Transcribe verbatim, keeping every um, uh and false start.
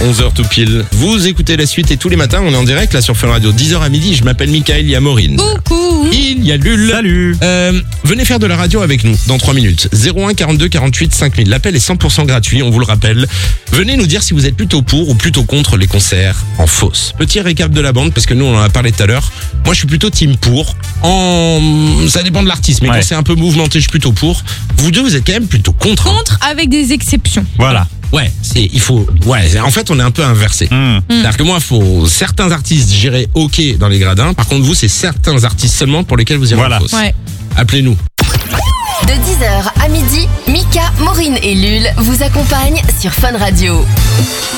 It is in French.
onze heures tout pile. Vous écoutez la suite et tous les matins, on est en direct là sur Fun Radio, dix heures à midi. Je m'appelle Mickaël, il y a Maureen. Coucou. Il y a Lul. Salut. Euh, venez faire de la radio avec nous dans trois minutes. zéro un quarante-deux quarante-huit cinq mille. L'appel est cent pour cent gratuit, on vous le rappelle. Venez nous dire si vous êtes plutôt pour ou plutôt contre les concerts en fosse. Petit récap de la bande, parce que nous on en a parlé tout à l'heure. Moi je suis plutôt team pour. En... Ça dépend de l'artiste, mais ouais. quand c'est un peu mouvementé, je suis plutôt pour. Vous deux, vous êtes quand même plutôt contre. Contre avec des exceptions. Voilà. Ouais, c'est, il faut, ouais, en fait, on est un peu inversé. Mmh. C'est-à-dire que moi, faut, certains artistes, j'irai ok dans les gradins. Par contre, vous, c'est certains artistes seulement pour lesquels vous irez Voilà. en fosse. Ouais. Appelez-nous. De dix heures à midi, Mika, Maureen et Lul vous accompagnent sur Fun Radio.